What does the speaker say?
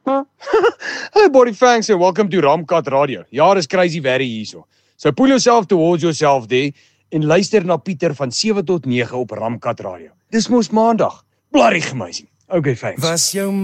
Hey, buddy, thanks and welcome to Ramkat Radio. Ja, dis crazy very hierso. So pull yourself towards yourself there en luister na Pieter van 7 tot 9 op Ramkat Radio. Dis mos maandag. Bloody amazing. Okay, thanks.